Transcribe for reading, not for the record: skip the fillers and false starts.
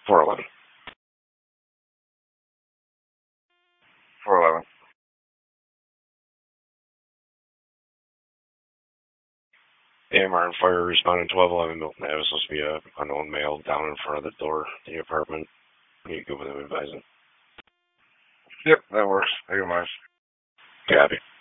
411. 411. AMR and fire responding 1211 Milton Ave. Supposed to be a unknown male down in front of the door to the apartment. You go with him advising. Yep, that works. I got mine. Copy.